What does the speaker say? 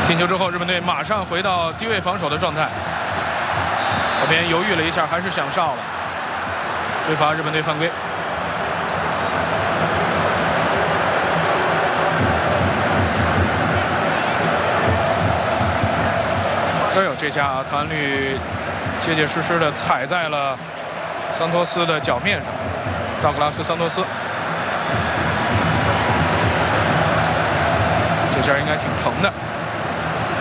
进球之后，日本队马上回到低位防守的状态。这边犹豫了一下，还是想上了，追罚日本队犯规。哎呦，这下唐安律结结实实的踩在了桑托斯的脚面上，道格拉斯·桑托斯，这下应该挺疼的。